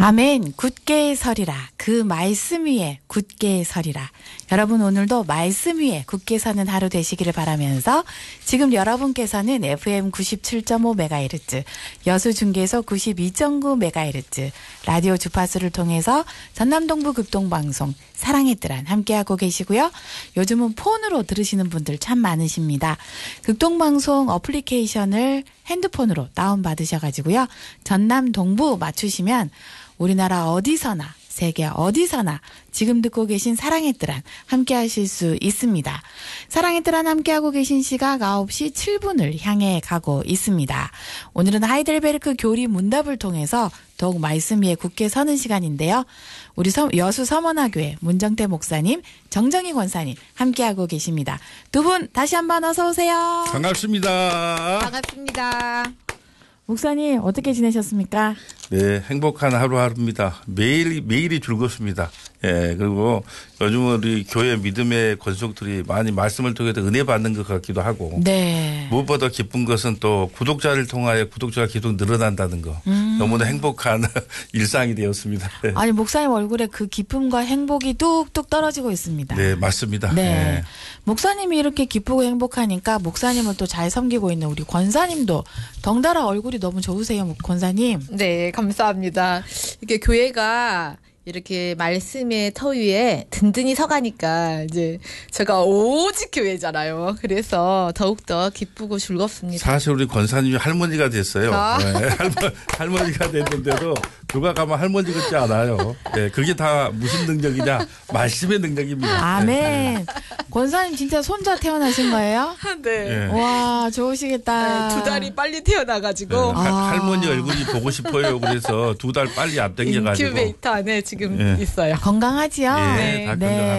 아멘. 굳게 서리라. 그 말씀 위에 굳게 서리라. 여러분 오늘도 말씀 위에 굳게 서는 하루 되시기를 바라면서 지금 여러분께서는 FM 97.5MHz, 여수중계소 92.9MHz, 라디오 주파수를 통해서 전남동부 극동방송 사랑의 뜰안 함께하고 계시고요. 요즘은 폰으로 들으시는 분들 참 많으십니다. 극동방송 어플리케이션을 핸드폰으로 다운받으셔가지고요. 전남 동부 맞추시면 우리나라 어디서나 세계 어디서나 지금 듣고 계신 사랑의 뜰안 함께 하실 수 있습니다. 사랑의 뜰안 함께하고 계신 시각 9시 7분을 향해 가고 있습니다. 오늘은 하이델베르크 교리 문답을 통해서 더욱 말씀 위에 굳게 서는 시간인데요. 우리 여수 서머나교회 문정태 목사님, 정정희 권사님 함께하고 계십니다. 두 분 다시 한번 어서 오세요. 반갑습니다. 반갑습니다. 목사님 어떻게 지내셨습니까? 네, 행복한 하루하루입니다. 매일이 즐겁습니다. 예, 그리고 요즘 우리 교회 믿음의 권속들이 많이 말씀을 통해서 은혜 받는 것 같기도 하고. 네. 무엇보다 기쁜 것은 또 구독자를 통하여 구독자가 계속 늘어난다는 거. 너무나 행복한 일상이 되었습니다. 네. 아니 목사님 얼굴에 그 기쁨과 행복이 뚝뚝 떨어지고 있습니다. 네, 맞습니다. 네. 네. 목사님이 이렇게 기쁘고 행복하니까 목사님을 또 잘 섬기고 있는 우리 권사님도 덩달아 얼굴이 너무 좋으세요, 권사님. 네, 감사합니다. 이렇게 교회가 이렇게 말씀의 터 위에 든든히 서가니까 이제 제가 오직 교회잖아요. 그래서 더욱더 기쁘고 즐겁습니다. 사실 우리 권사님이 할머니가 됐어요. 아. 네, 할머니가 됐는데도 누가 가면 할머니 같지 않아요. 네, 그게 다 무슨 능력이냐? 말씀의 능력입니다. 아멘. 권사님 진짜 손자 태어나신 거예요? 네. 네. 와, 좋으시겠다. 네, 2달이 빨리 태어나가지고. 네, 할머니 얼굴이 보고 싶어요. 그래서 2달 빨리 앞당겨가지고. 인큐베이터 안에 지금 네. 있어요. 건강하지요? 네, 다 건강합니다.